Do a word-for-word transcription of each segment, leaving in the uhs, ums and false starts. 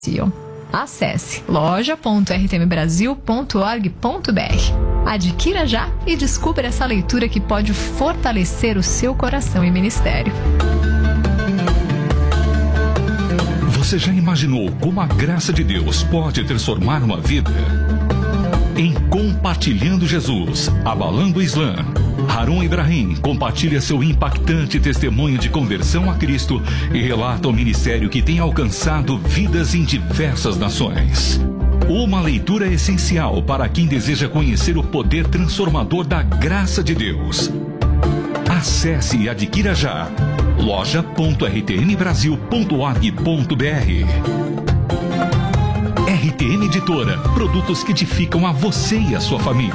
Acesse loja ponto r t m brasil ponto org ponto b r. Adquira já e descubra essa leitura que pode fortalecer o seu coração e ministério. Você já imaginou como a graça de Deus pode transformar uma vida? Em Compartilhando Jesus, Abalando o Islã, Harun Ibrahim compartilha seu impactante testemunho de conversão a Cristo e relata o ministério que tem alcançado vidas em diversas nações. Uma leitura essencial para quem deseja conhecer o poder transformador da graça de Deus. Acesse e adquira já loja ponto r t m brasil ponto org ponto b r. R T M Editora, produtos que edificam a você e a sua família.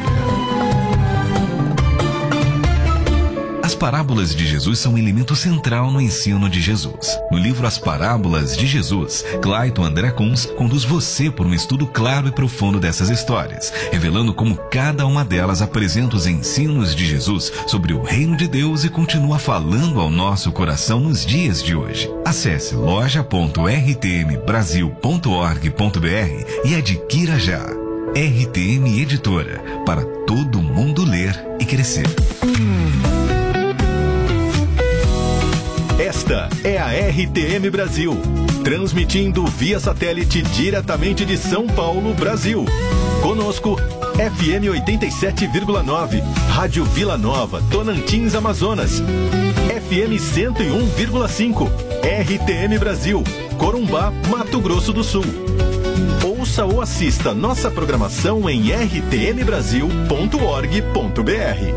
As parábolas de Jesus são um elemento central no ensino de Jesus. No livro As Parábolas de Jesus, Clayton André Kunz conduz você por um estudo claro e profundo dessas histórias, revelando como cada uma delas apresenta os ensinos de Jesus sobre o reino de Deus e continua falando ao nosso coração nos dias de hoje. Acesse loja ponto r t m brasil ponto org ponto b r e adquira já. R T M Editora, para todo mundo ler e crescer. Esta é a R T M Brasil, transmitindo via satélite diretamente de São Paulo, Brasil. Conosco, F M oitenta e sete vírgula nove, Rádio Vila Nova, Tocantins, Amazonas. F M cento e um vírgula cinco, R T M Brasil, Corumbá, Mato Grosso do Sul. Ouça ou assista nossa programação em r t m brasil ponto org ponto b r.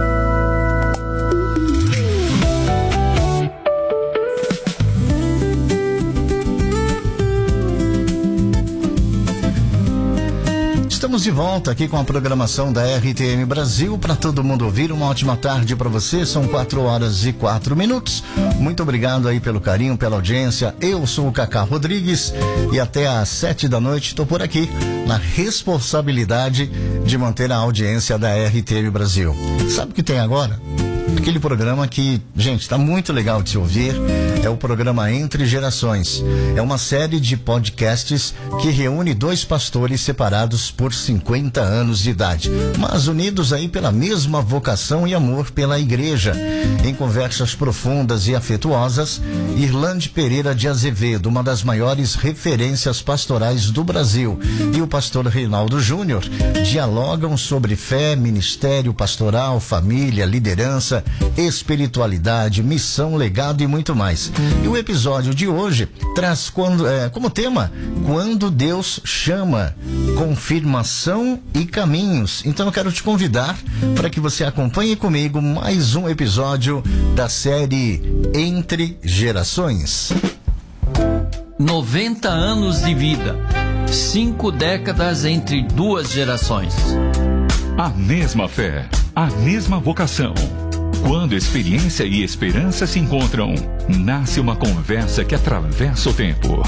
Estamos de volta aqui com a programação da R T M Brasil para todo mundo ouvir. Uma ótima tarde para você. São quatro horas e quatro minutos. Muito obrigado aí pelo carinho, pela audiência. Eu sou o Cacá Rodrigues e até às sete da noite estou por aqui na responsabilidade de manter a audiência da R T M Brasil. Sabe o que tem agora? Aquele programa que, gente, está muito legal de se ouvir. É o programa Entre Gerações. É uma série de podcasts que reúne dois pastores separados por cinquenta anos de idade, mas unidos aí pela mesma vocação e amor pela igreja. Em conversas profundas e afetuosas, Irlande Pereira de Azevedo, uma das maiores referências pastorais do Brasil, e o pastor Reinaldo Júnior dialogam sobre fé, ministério pastoral, família, liderança, espiritualidade, missão, legado e muito mais. E o episódio de hoje traz quando, é, como tema Quando Deus Chama, confirmação e caminhos. Então eu quero te convidar para que você acompanhe comigo mais um episódio da série Entre Gerações. noventa anos de vida, cinco décadas entre duas gerações. A mesma fé, a mesma vocação. Quando experiência e esperança se encontram, nasce uma conversa que atravessa o tempo.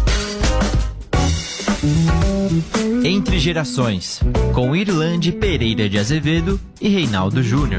Entre Gerações, com Irlande Pereira de Azevedo e Reinaldo Júnior.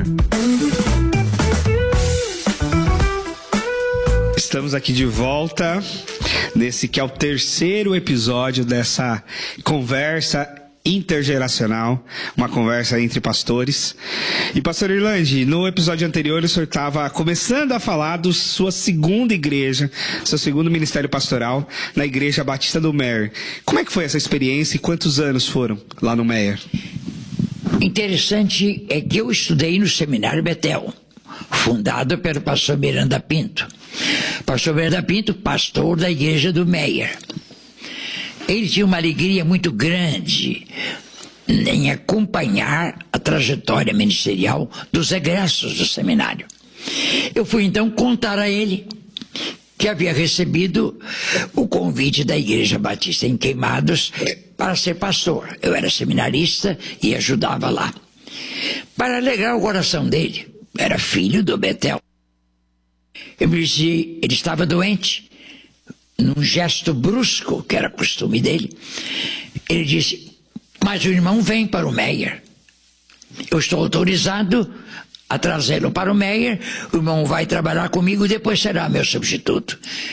Estamos aqui de volta, nesse que é o terceiro episódio dessa conversa intergeracional, uma conversa entre pastores. E pastor Irlande, no episódio anterior o senhor estava começando a falar da sua segunda igreja, seu segundo ministério pastoral na Igreja Batista do Meier. Como é que foi essa experiência e quantos anos foram lá no Meier? Interessante é que eu estudei no Seminário Betel, fundado pelo pastor Miranda Pinto. Pastor Miranda Pinto, pastor da Igreja do Meier. Ele tinha uma alegria muito grande em acompanhar a trajetória ministerial dos egressos do seminário. Eu fui então contar a ele que havia recebido o convite da Igreja Batista em Queimados para ser pastor. Eu era seminarista e ajudava lá. Para alegrar o coração dele, era filho do Betel. Eu me disse, ele estava doente. Num gesto brusco, que era costume dele, ele disse, mas o irmão vem para o Meier. Eu estou autorizado a trazê-lo para o Meier, o irmão vai trabalhar comigo e depois será meu substituto.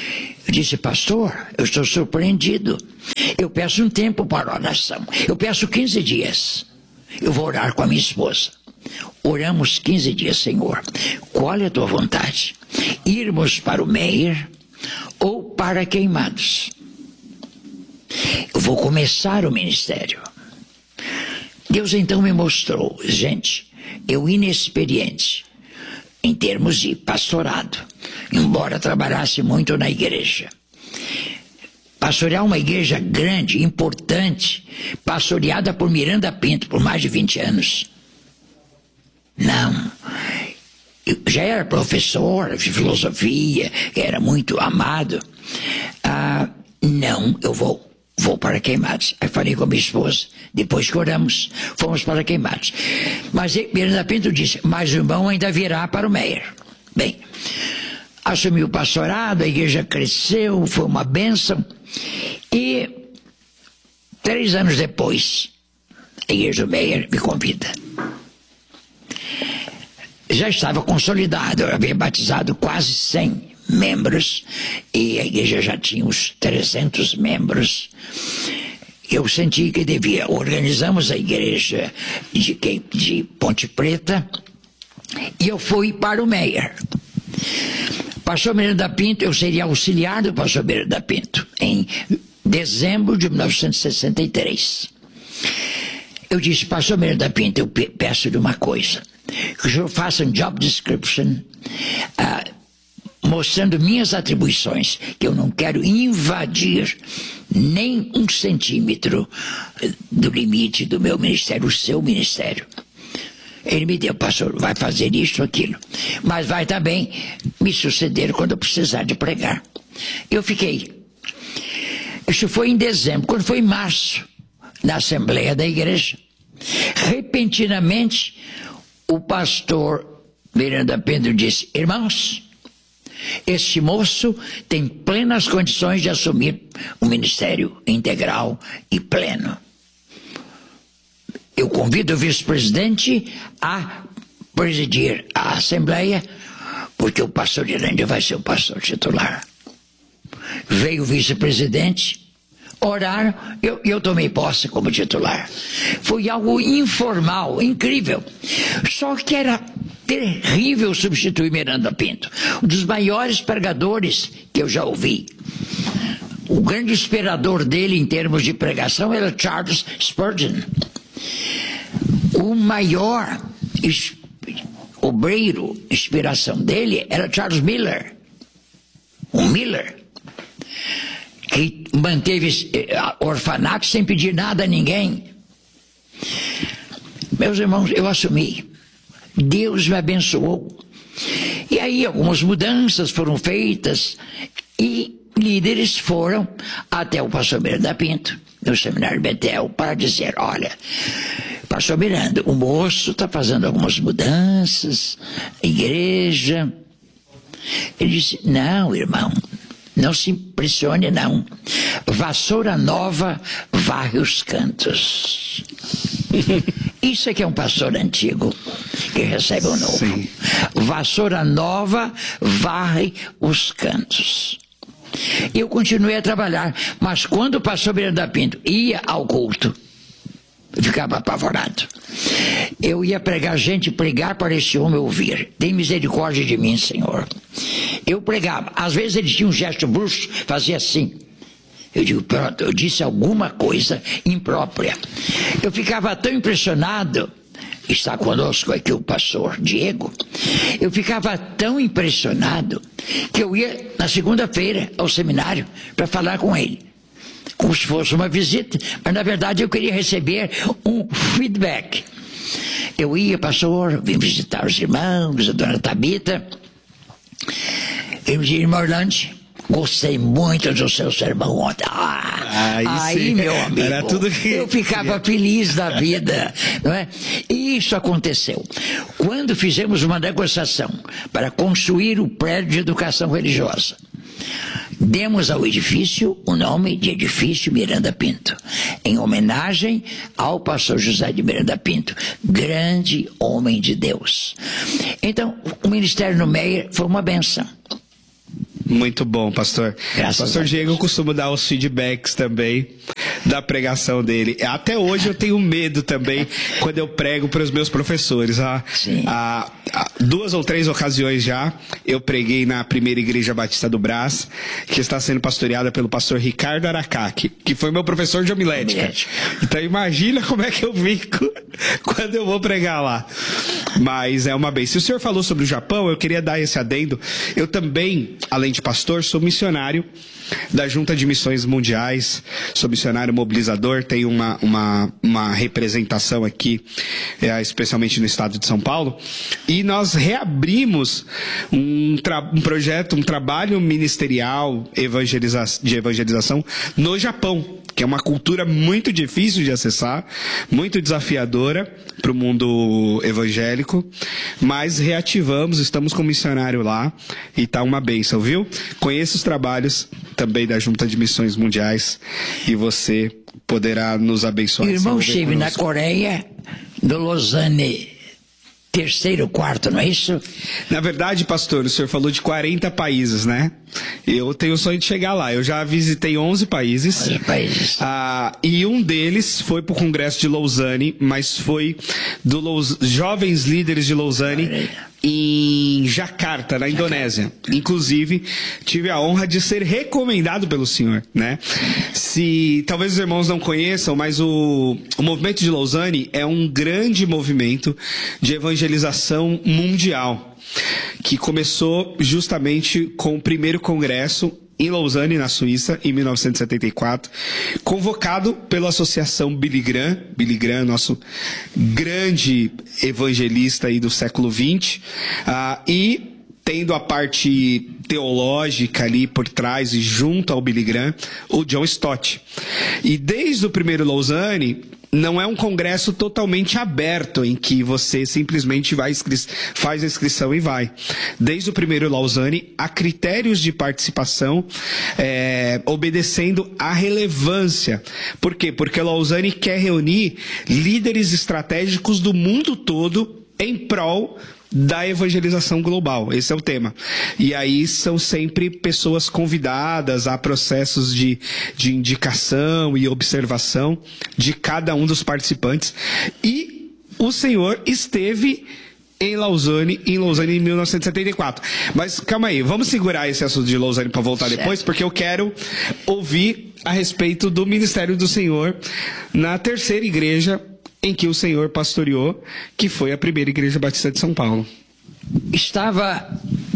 Eu disse, pastor, eu estou surpreendido. Eu peço um tempo para oração. Eu peço quinze dias. Eu vou orar com a minha esposa. Oramos quinze dias, Senhor. Qual é a tua vontade? Irmos para o Meyer ou para Queimados? Eu vou começar o ministério. Deus então me mostrou, gente, eu inexperiente em termos de pastorado, embora trabalhasse muito na igreja. Pastorear uma igreja grande, importante, pastoreada por Miranda Pinto por mais de vinte anos. Não. Eu já era professor de filosofia, era muito amado. Ah, não, eu vou. Vou para Queimados. Aí falei com a minha esposa, depois que oramos, fomos para Queimados. Mas Miranda Pinto disse, mas o irmão ainda virá para o Meyer. Bem, assumi o pastorado, a igreja cresceu, foi uma bênção. E três anos depois, a igreja do Meyer me convida. Já estava consolidado, eu havia batizado quase cem membros e a igreja já tinha uns trezentos membros. Eu senti que devia. Organizamos a igreja de, de Ponte Preta e eu fui para o Meyer. Pastor Miranda Pinto, eu seria auxiliar do pastor Miranda Pinto em dezembro de mil novecentos e sessenta e três. Eu disse, pastor Miranda Pinto, eu peço-lhe uma coisa, que o senhor faça um job description uh, mostrando minhas atribuições, que eu não quero invadir nem um centímetro do limite do meu ministério, o seu ministério. Ele me deu, pastor, vai fazer isso, aquilo, mas vai também me suceder quando eu precisar de pregar. Eu fiquei. Isso foi em dezembro. Quando foi em março, na Assembleia da Igreja, repentinamente, o pastor Miranda Pinto disse, irmãos, este moço tem plenas condições de assumir um ministério integral e pleno. Eu convido o vice-presidente a presidir a Assembleia, porque o pastor Irândia vai ser o pastor titular. Veio o vice-presidente, oraram, eu, eu tomei posse como titular. Foi algo informal, incrível. Só que era terrível substituir Miranda Pinto, um dos maiores pregadores que eu já ouvi. O grande inspirador dele em termos de pregação era Charles Spurgeon. O maior obreiro, inspiração dele era Charles Miller. O Miller, que manteve orfanato sem pedir nada a ninguém. Meus irmãos, eu assumi. Deus me abençoou. E aí algumas mudanças foram feitas e líderes foram até o pastor Miranda Pinto, no seminário Betel, para dizer, olha, pastor Miranda, o moço está fazendo algumas mudanças, a igreja. Ele disse, não, irmão, não se impressione não. Vassoura nova varre os cantos. Isso é que é um pastor antigo que recebe o novo. Sim. Vassoura nova varre os cantos. Eu continuei a trabalhar, mas quando o pastor Miranda Pinto ia ao culto, eu ficava apavorado. Eu ia pregar, gente, pregar para esse homem ouvir. Tem misericórdia de mim, Senhor. Eu pregava. Às vezes ele tinha um gesto brusco, fazia assim. Eu digo, pronto, eu disse alguma coisa imprópria. Eu ficava tão impressionado. Está conosco aqui o pastor Diego. Eu ficava tão impressionado que eu ia na segunda-feira ao seminário para falar com ele, como se fosse uma visita, mas na verdade eu queria receber um feedback. Eu ia, pastor, vim visitar os irmãos, a dona Tabita. Eu disse, irmão Orlando, gostei muito do seu sermão ontem. Ah, aí, aí meu amigo, era tudo que... eu ficava feliz da vida, não é? E isso aconteceu. Quando fizemos uma negociação para construir o prédio de educação religiosa, demos ao edifício o nome de Edifício Miranda Pinto, em homenagem ao pastor José de Miranda Pinto, grande homem de Deus. Então, o ministério no Meyer foi uma benção. Muito bom, pastor. Graças pastor a Diego Deus. costuma dar os feedbacks também da pregação dele. Até hoje eu tenho medo também quando eu prego para os meus professores. Ah, ah, ah, duas ou três ocasiões já eu preguei na primeira igreja batista do Brás, que está sendo pastoreada pelo pastor Ricardo Aracaki, que foi meu professor de homilética. Homilética. Então imagina como é que eu fico quando eu vou pregar lá. Mas é uma bênção. Se o senhor falou sobre o Japão, eu queria dar esse adendo. Eu também, além de pastor, sou missionário da Junta de Missões Mundiais, sou missionário mobilizador, tenho uma, uma, uma representação aqui, é, especialmente no estado de São Paulo, e nós reabrimos um, tra- um projeto, um trabalho ministerial evangeliza- de evangelização no Japão, que é uma cultura muito difícil de acessar, muito desafiadora para o mundo evangélico, mas reativamos, estamos com um missionário lá e está uma bênção, viu? Conheça os trabalhos também da Junta de Missões Mundiais e você poderá nos abençoar. O irmão se envolver esteve na conosco. Coreia, do Lausanne, terceiro, quarto, não é isso? Na verdade, pastor, o senhor falou de quarenta países, né? Eu tenho o sonho de chegar lá. Eu já visitei onze países. onze países. Ah, e um deles foi para o Congresso de Lausanne, mas foi do Laus... Jovens Líderes de Lausanne em Jakarta, na Indonésia. Inclusive, tive a honra de ser recomendado pelo senhor, né? Se talvez os irmãos não conheçam, mas o, o movimento de Lausanne é um grande movimento de evangelização mundial, que começou justamente com o primeiro congresso em Lausanne, na Suíça, em mil novecentos e setenta e quatro, convocado pela Associação Billy Graham, Billy Graham, nosso grande evangelista aí do século vinte, uh, e tendo a parte teológica ali por trás e junto ao Billy Graham, o John Stott. E desde o primeiro Lausanne, não é um congresso totalmente aberto em que você simplesmente vai faz a inscrição e vai. Desde o primeiro Lausanne, há critérios de participação é, obedecendo à relevância. Por quê? Porque Lausanne quer reunir líderes estratégicos do mundo todo em prol da evangelização global. Esse é o tema. E aí são sempre pessoas convidadas a processos de, de indicação e observação de cada um dos participantes. E o senhor esteve em Lausanne, em Lausanne em mil novecentos e setenta e quatro. Mas calma aí, vamos segurar esse assunto de Lausanne para voltar certo. Depois, porque eu quero ouvir a respeito do ministério do senhor na terceira igreja em que o senhor pastoreou, que foi a primeira igreja batista de São Paulo. Estava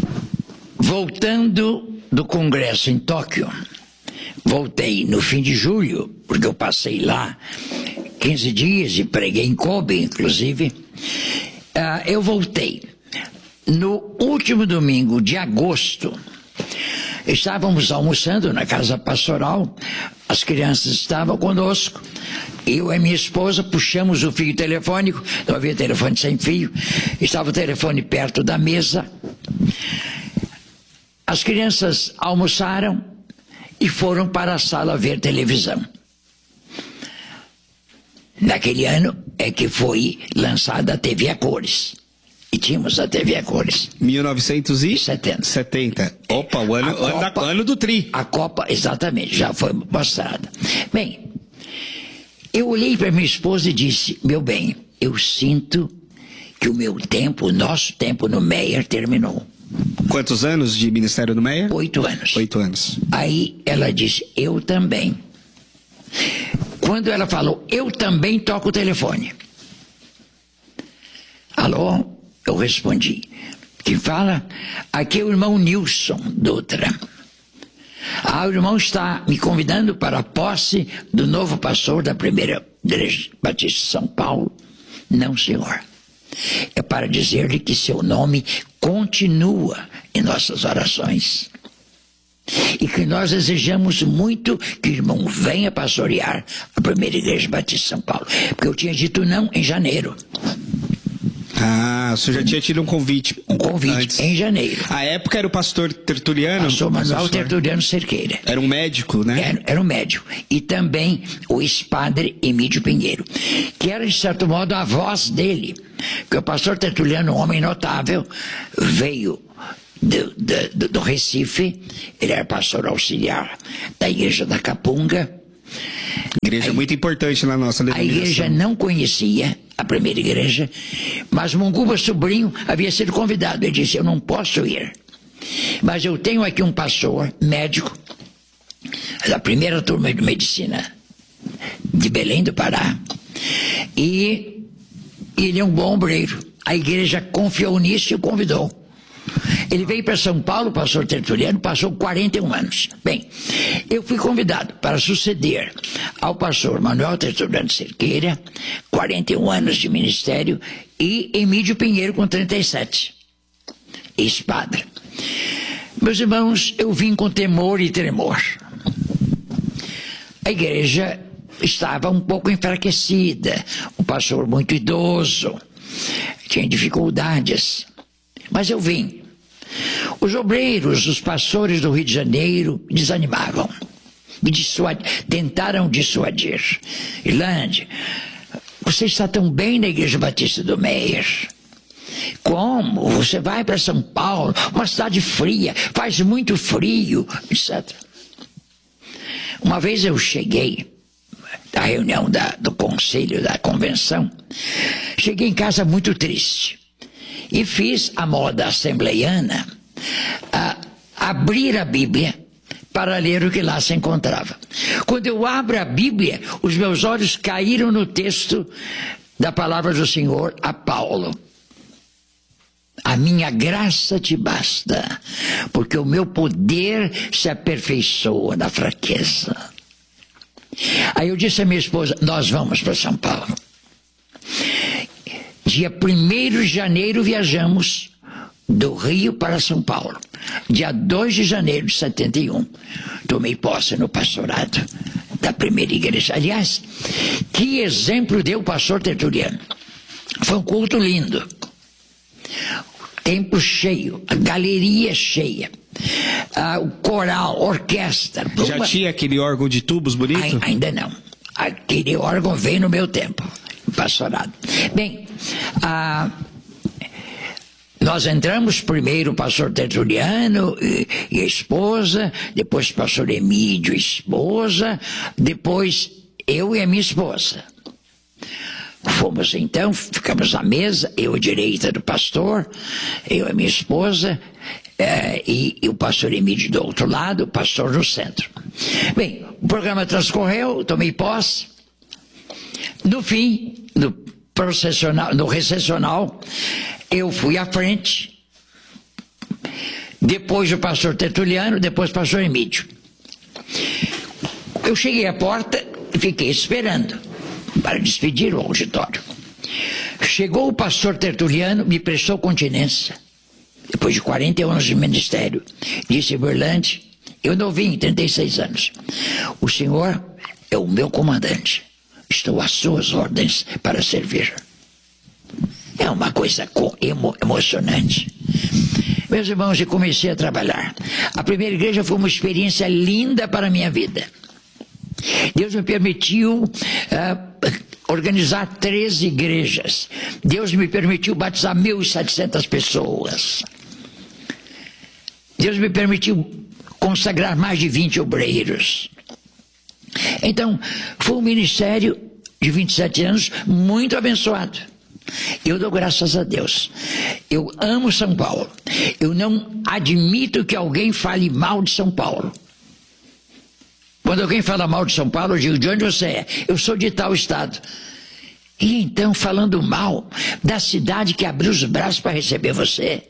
voltando do congresso em Tóquio. Voltei no fim de julho, porque eu passei lá quinze dias e preguei em Kobe, inclusive. Uh, eu voltei. No último domingo de agosto, estávamos almoçando na casa pastoral, as crianças estavam conosco, eu e minha esposa puxamos o fio telefônico, não havia telefone sem fio, estava o telefone perto da mesa. As crianças almoçaram e foram para a sala ver televisão. Naquele ano é que foi lançada a T V a cores. E tínhamos a T V a cores. mil novecentos e setenta. setenta. Opa, o ano, Copa, ano, da, ano do tri. A Copa, exatamente, já foi mostrada. Bem, eu olhei para minha esposa e disse, meu bem, eu sinto que o meu tempo, o nosso tempo no Meyer terminou. Quantos anos de ministério no Meyer? Oito anos. Oito anos. Aí ela disse, eu também. Quando ela falou, eu também toco o telefone. Alô? Eu respondi. Quem fala? Aqui é o irmão Nilson Dutra. Ah, o irmão está me convidando para a posse do novo pastor da primeira igreja batista de São Paulo. Não, senhor. É para dizer-lhe que seu nome continua em nossas orações. E que nós desejamos muito que o irmão venha pastorear a primeira igreja batista de São Paulo. Porque eu tinha dito não em janeiro. Ah, o senhor já tinha tido um convite. Um convite antes. Em janeiro. A época era o pastor Tertuliano? Pastor Manuel Tertuliano Cerqueira. Era um médico, né? Era, era um médico. E também o ex-padre Emílio Pinheiro, que era, de certo modo, a voz dele. Porque o pastor Tertuliano, um homem notável, veio do, do, do Recife. Ele era pastor auxiliar da igreja da Capunga. Igreja a, muito importante na nossa denominação. A igreja não conhecia a primeira igreja, mas Munguba Sobrinho havia sido convidado. Ele disse: eu não posso ir, mas eu tenho aqui um pastor médico da primeira turma de medicina de Belém do Pará, e ele é um bom obreiro. A igreja confiou nisso e o convidou. Ele veio para São Paulo, pastor Tertuliano, passou quarenta e um anos. Bem, eu fui convidado para suceder ao pastor Manuel Tertuliano Cerqueira, quarenta e um anos de ministério, e Emílio Pinheiro com trinta e sete, ex-padre. Meus irmãos, eu vim com temor e tremor. A igreja estava um pouco enfraquecida, o pastor muito idoso, tinha dificuldades, mas eu vim. Os obreiros, os pastores do Rio de Janeiro desanimavam, me dissuad... tentaram dissuadir. Irlande, você está tão bem na Igreja Batista do Meyer. Como? Você vai para São Paulo, uma cidade fria, faz muito frio, etcétera. Uma vez eu cheguei da reunião da, do conselho, da convenção, cheguei em casa muito triste e fiz a moda assembleiana, a, abrir a Bíblia para ler o que lá se encontrava. Quando eu abro a Bíblia, os meus olhos caíram no texto da palavra do Senhor a Paulo. A minha graça te basta, porque o meu poder se aperfeiçoa na fraqueza. Aí eu disse à minha esposa: nós vamos para São Paulo. Dia primeiro de janeiro viajamos do Rio para São Paulo. Dia dois de janeiro de setenta e um, tomei posse no pastorado da primeira igreja. Aliás, que exemplo deu o pastor Tertuliano. Foi um culto lindo. Templo cheio, a galeria cheia, ah, o coral, orquestra. Já uma... tinha aquele órgão de tubos bonito? Ai, ainda não. Aquele órgão veio no meu tempo, pastorado. Bem, ah, nós entramos primeiro o pastor Tertuliano e, e a esposa, depois o pastor Emílio, esposa, depois eu e a minha esposa. Fomos então, ficamos à mesa, eu à direita do pastor, eu e minha esposa, eh, e, e o pastor Emílio do outro lado, o pastor no centro. Bem, o programa transcorreu, tomei posse. No fim, no processional, no recepcional, eu fui à frente, depois o pastor Tertuliano, depois o pastor Emílio. Eu cheguei à porta e fiquei esperando para despedir o auditório. Chegou o pastor Tertuliano, me prestou continência, depois de quarenta anos de ministério. Disse: Berlande, eu novinho, trinta e seis anos, o senhor é o meu comandante, estou às suas ordens para servir. É uma coisa emo emocionante. Meus irmãos, eu comecei a trabalhar. A primeira igreja foi uma experiência linda para a minha vida. Deus me permitiu uh, organizar treze igrejas. Deus me permitiu batizar mil e setecentas pessoas. Deus me permitiu consagrar mais de vinte obreiros. Então, foi um ministério de vinte e sete anos muito abençoado. Eu dou graças a Deus. Eu amo São Paulo. Eu não admito que alguém fale mal de São Paulo. Quando alguém fala mal de São Paulo, eu digo: de onde você é? Eu sou de tal estado. E então, falando mal da cidade que abriu os braços para receber você.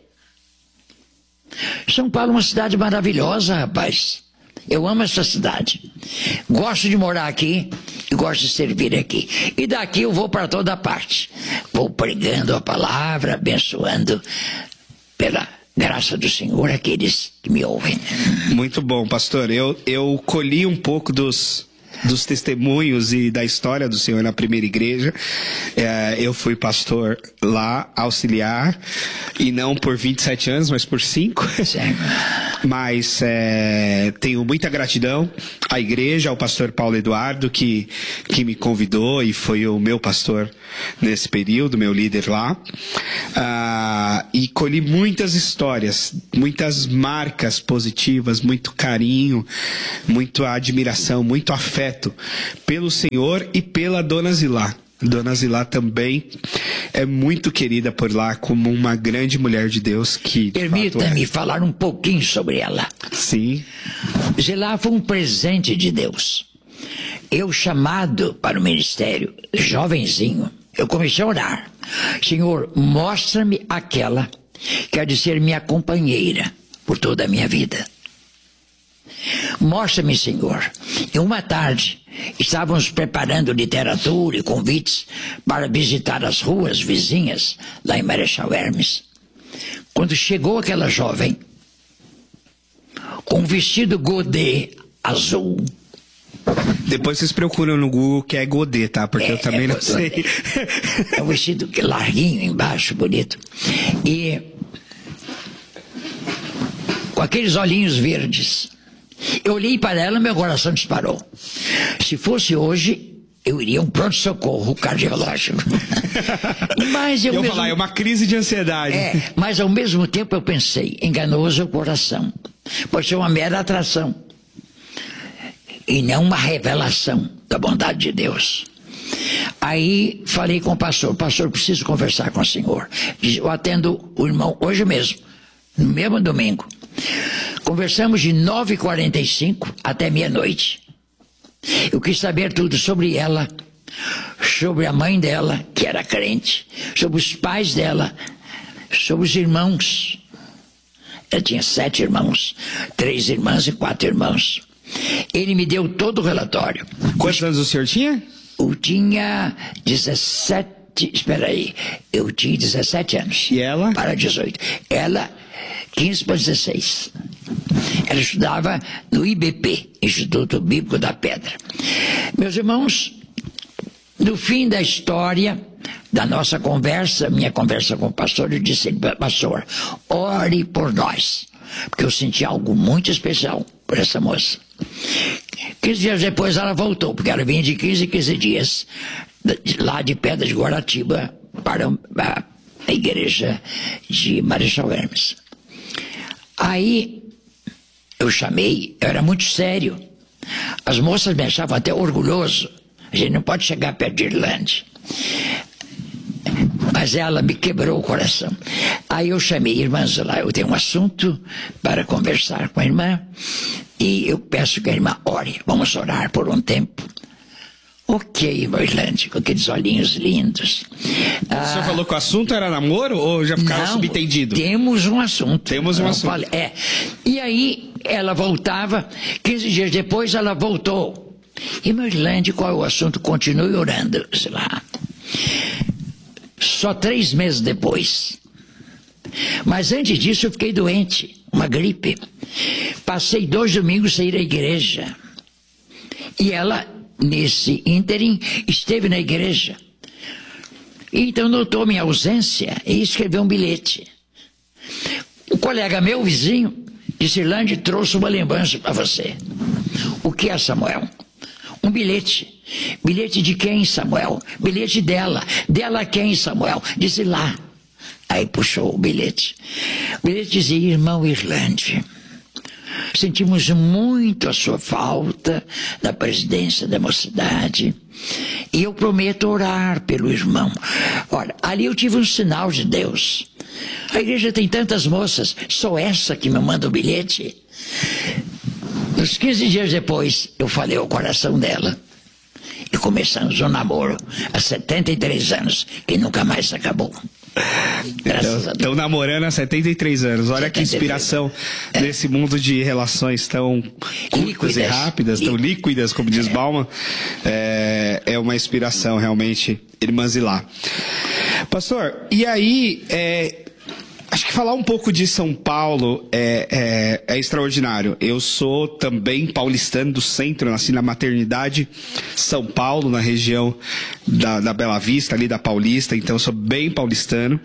São Paulo é uma cidade maravilhosa, rapaz. Eu amo essa cidade. Gosto de morar aqui e gosto de servir aqui. E daqui eu vou para toda parte. Vou pregando a palavra, abençoando pela graça do Senhor aqueles que me ouvem. Muito bom, pastor. Eu, eu colhi um pouco dos, dos testemunhos e da história do Senhor na primeira igreja. É, eu fui pastor lá, auxiliar, e não por vinte e sete anos, mas por cinco. mas é, tenho muita gratidão à igreja, ao pastor Paulo Eduardo, que, que me convidou e foi o meu pastor nesse período, meu líder lá. Ah, e colhi muitas histórias, muitas marcas positivas, muito carinho, muita admiração, muito afeto pelo Senhor e pela Dona Zilá. Dona Zilá também é muito querida por lá como uma grande mulher de Deus que... Permita-me é. falar um pouquinho sobre ela. Sim. Zilá foi um presente de Deus. Eu, chamado para o ministério, jovenzinho, eu comecei a orar. Senhor, mostra-me aquela que há de ser minha companheira por toda a minha vida. Mostra-me, Senhor. E uma tarde, estávamos preparando literatura e convites para visitar as ruas vizinhas lá em Marechal Hermes. Quando chegou aquela jovem, com um vestido godê azul. Depois vocês procuram no Google que é godê, tá? Porque é, eu também é não godê. sei. É um vestido larguinho embaixo, bonito. E com aqueles olhinhos verdes. Eu olhei para ela e meu coração disparou. Se fosse hoje, eu iria a um pronto-socorro cardiológico. Mas eu, eu mesmo... falar, é uma crise de ansiedade. É, mas ao mesmo tempo eu pensei, enganoso o coração. Pode ser uma mera atração. E não uma revelação da bondade de Deus. Aí falei com o pastor, pastor, preciso conversar com o senhor. Eu atendo o irmão hoje mesmo, no mesmo domingo. Conversamos de nove e quarenta e cinco até meia-noite. Eu quis saber tudo sobre ela, sobre a mãe dela, que era crente, sobre os pais dela, sobre os irmãos. Ela tinha sete irmãos, três irmãs e quatro irmãos. Ele me deu todo o relatório. Quantos anos o senhor tinha? Eu tinha dezessete, espera aí, eu tinha dezessete anos. E ela? Para dezoito. Ela, quinze para dezesseis. Ela estudava no I B P, Instituto Bíblico da Pedra. Meus irmãos, no fim da história da nossa conversa, minha conversa com o pastor, eu disse, pastor, ore por nós, porque eu senti algo muito especial por essa moça. quinze dias depois ela voltou, porque ela vinha de quinze em quinze dias, lá de Pedra de Guaratiba, para a, a igreja de Marechal Hermes. Aí eu chamei, eu era muito sério. As moças me achavam até orgulhoso. A gente não pode chegar perto de Irlande. Mas ela me quebrou o coração. Aí eu chamei, irmã Zilá, eu tenho um assunto para conversar com a irmã. E eu peço que a irmã ore. Vamos orar por um tempo. Ok, irmã Irlande, com aqueles olhinhos lindos. Ah, o senhor falou que o assunto era namoro ou já ficava não, subentendido? Temos um assunto. Temos um eu assunto. Falei, é. E aí ela voltava, quinze dias depois ela voltou. Irmã Irlande, qual é o assunto? Continue orando, sei lá. Só três meses depois. Mas antes disso eu fiquei doente, uma gripe. Passei dois domingos sem ir à igreja. E ela, nesse ínterim, esteve na igreja. Então notou minha ausência e escreveu um bilhete. Um colega meu, vizinho, disse, Irlande, trouxe uma lembrança para você. O que é, Samuel? Um bilhete. Bilhete de quem, Samuel? Bilhete dela. Dela quem, Samuel? Disse lá. Aí puxou o bilhete. O bilhete dizia, irmão Irlande, sentimos muito a sua falta da presidência da mocidade e eu prometo orar pelo irmão. Ora, ali eu tive um sinal de Deus. A igreja tem tantas moças, só essa que me manda o bilhete. Uns quinze dias depois, eu falei ao coração dela e começamos um namoro há setenta e três anos que nunca mais acabou. Estão namorando há setenta e três anos. Olha que inspiração é. Nesse mundo de relações tão curtas líquidas. E rápidas, tão líquidas, como diz é. Bauman. É, é uma inspiração realmente, irmã Zilá. Pastor, e aí, é, Acho que falar um pouco de São Paulo é, é, é extraordinário. Eu sou também paulistano do centro, nasci na maternidade São Paulo, na região da, da Bela Vista, ali da Paulista, então eu sou bem paulistano.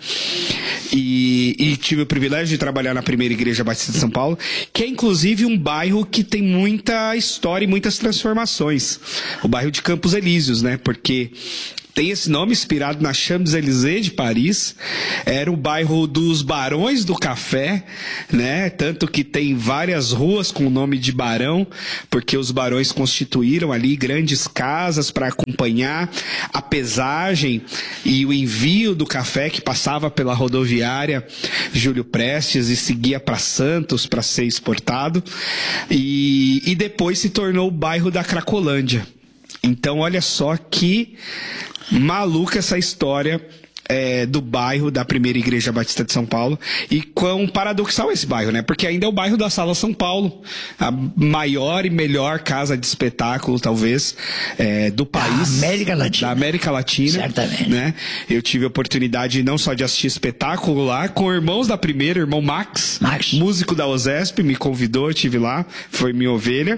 E, e tive o privilégio de trabalhar na primeira Igreja Batista de São Paulo, que é inclusive um bairro que tem muita história e muitas transformações. O bairro de Campos Elíseos, né? Porque tem esse nome inspirado na Champs-Élysées de Paris. Era o bairro dos Barões do Café, né? Tanto que tem várias ruas com o nome de Barão, porque os barões constituíram ali grandes casas para acompanhar a pesagem e o envio do café que passava pela rodoviária Júlio Prestes e seguia para Santos para ser exportado. E, e depois se tornou o bairro da Cracolândia. Então, olha só que maluca essa história é, do bairro da primeira Igreja Batista de São Paulo. E quão paradoxal esse bairro, né? Porque ainda é o bairro da Sala São Paulo, a maior e melhor casa de espetáculo, talvez, é, do país. Da América Latina. Da América Latina. Certamente. Né? Eu tive a oportunidade não só de assistir espetáculo lá, com irmãos da primeira, irmão Max, Max. músico da OSESP, me convidou, eu tive lá, foi minha ovelha.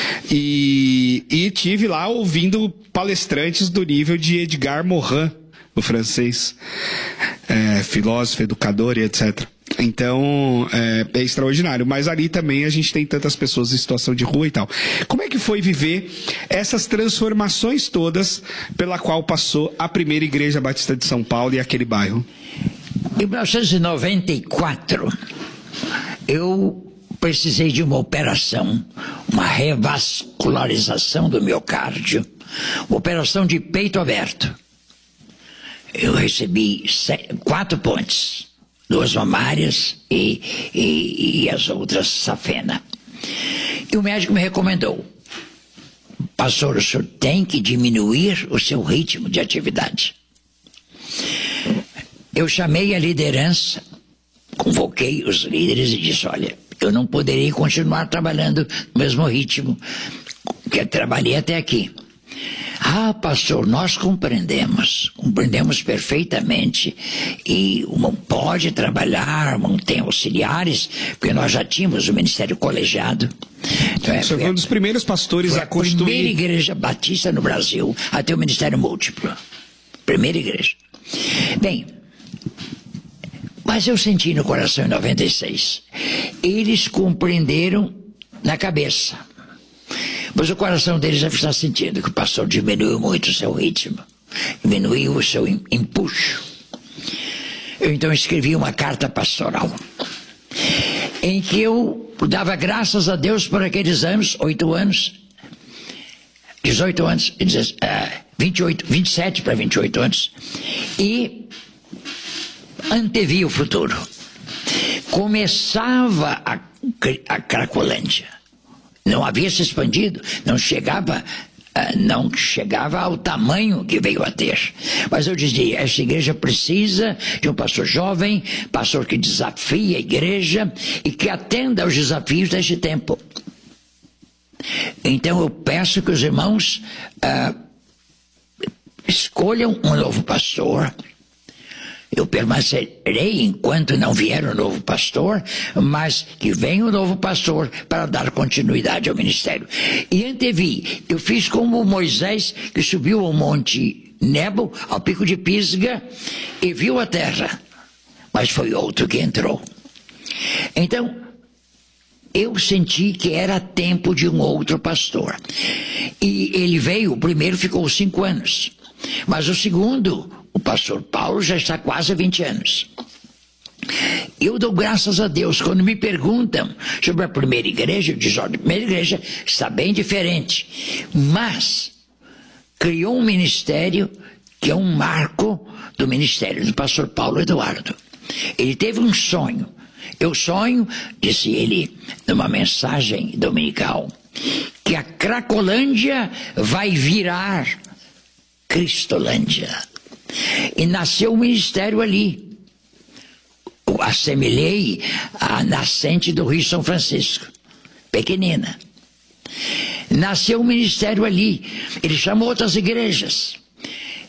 E, e tive lá ouvindo palestrantes do nível de Edgar Morin, o francês, é, filósofo, educador e etcétera. Então, é, é extraordinário. Mas ali também a gente tem tantas pessoas em situação de rua e tal. Como é que foi viver essas transformações todas pela qual passou a primeira Igreja Batista de São Paulo e aquele bairro? Em mil novecentos e noventa e quatro, eu precisei de uma operação, uma revascularização do miocárdio, uma operação de peito aberto. Eu recebi quatro pontes, duas mamárias e, e, e as outras safena. E o médico me recomendou: pastor, o senhor tem que diminuir o seu ritmo de atividade. Eu chamei a liderança, convoquei os líderes e disse: olha, eu não poderei continuar trabalhando no mesmo ritmo que eu trabalhei até aqui. Ah, pastor, nós compreendemos, compreendemos perfeitamente, e não pode trabalhar, não tem auxiliares, porque nós já tínhamos o ministério colegiado. Então, é, o senhor foi um dos primeiros pastores a constituir. A primeira igreja batista no Brasil a ter o ministério múltiplo. Primeira igreja. Bem, mas eu senti no coração em noventa e seis, eles compreenderam na cabeça. Mas o coração deles já está sentindo que o pastor diminuiu muito o seu ritmo, diminuiu o seu empuxo. Eu então escrevi uma carta pastoral, em que eu dava graças a Deus por aqueles anos, oito anos, dezoito anos, vinte e oito, vinte e sete para vinte e oito anos, e antevi o futuro. Começava a, a Cracolândia. Não havia se expandido, não chegava, uh, não chegava ao tamanho que veio a ter. Mas eu dizia, essa igreja precisa de um pastor jovem, pastor que desafie a igreja e que atenda aos desafios deste tempo. Então eu peço que os irmãos uh, escolham um novo pastor. Eu permanecerei enquanto não vier o novo pastor, mas que venha o novo pastor para dar continuidade ao ministério. E antevi, eu fiz como Moisés, que subiu ao monte Nebo, ao pico de Pisga, e viu a terra, mas foi outro que entrou. Então, eu senti que era tempo de um outro pastor. E ele veio, o primeiro ficou cinco anos, mas o segundo, o pastor Paulo, já está quase há vinte anos. Eu dou graças a Deus quando me perguntam sobre a primeira igreja. Eu digo, olha, a primeira igreja está bem diferente, mas criou um ministério que é um marco do ministério do pastor Paulo Eduardo. Ele teve um sonho. Eu sonho, disse ele numa mensagem dominical, que a Cracolândia vai virar Cristolândia. E nasceu o ministério ali. Eu assemelhei a nascente do Rio São Francisco, pequenina. Nasceu o ministério ali. Ele chamou outras igrejas.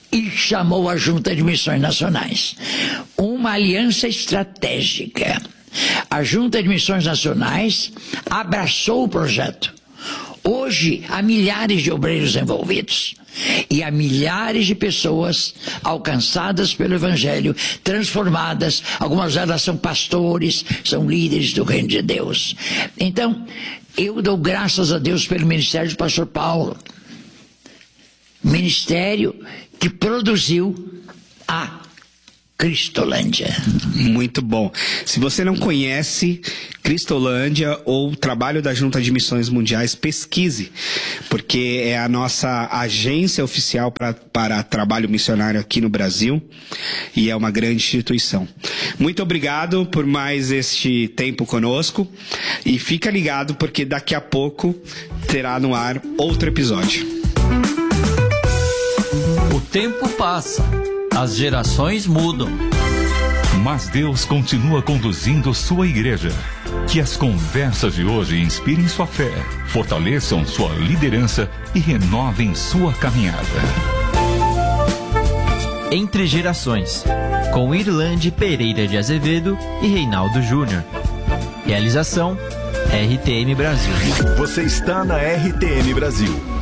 e chamou a Junta de Missões Nacionais. Uma aliança estratégica. A Junta de Missões Nacionais abraçou o projeto. Hoje, há milhares de obreiros envolvidos e há milhares de pessoas alcançadas pelo Evangelho, transformadas. Algumas delas são pastores, são líderes do Reino de Deus. Então, eu dou graças a Deus pelo ministério do pastor Paulo. Ministério que produziu a Cristolândia. Muito bom. Se você não conhece Cristolândia ou o trabalho da Junta de Missões Mundiais, pesquise, porque é a nossa agência oficial pra, para trabalho missionário aqui no Brasil e é uma grande instituição. Muito obrigado por mais este tempo conosco e fica ligado porque daqui a pouco terá no ar outro episódio. O tempo passa. As gerações mudam. Mas Deus continua conduzindo sua igreja. Que as conversas de hoje inspirem sua fé, fortaleçam sua liderança e renovem sua caminhada. Entre Gerações, com Irlande Pereira de Azevedo e Reinaldo Júnior. Realização R T M Brasil. Você está na R T M Brasil.